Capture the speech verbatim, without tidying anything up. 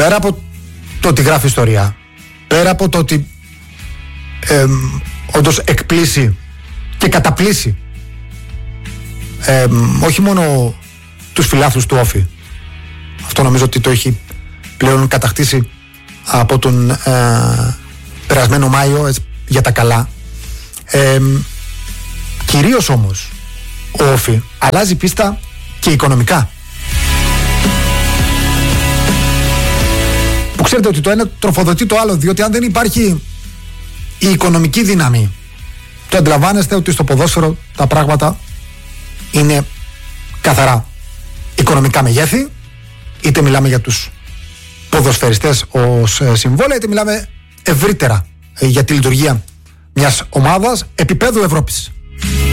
πέρα από το ότι γράφει ιστορία, πέρα από το ότι ε, όντως εκπλήσει και καταπλήσει ε, όχι μόνο τους φιλάθλους του Όφη, αυτό νομίζω ότι το έχει πλέον κατακτήσει από τον ε, περασμένο Μάιο, έτσι, για τα καλά. Ε, κυρίως όμως ο Όφη αλλάζει πίστα και οικονομικά, που ξέρετε ότι το ένα τροφοδοτεί το άλλο, διότι αν δεν υπάρχει η οικονομική δύναμη, το αντιλαμβάνεστε ότι στο ποδόσφαιρο τα πράγματα είναι καθαρά οικονομικά μεγέθη, είτε μιλάμε για τους ποδοσφαιριστές ως συμβόλαια, είτε μιλάμε ευρύτερα για τη λειτουργία μιας ομάδας επίπεδου Ευρώπης.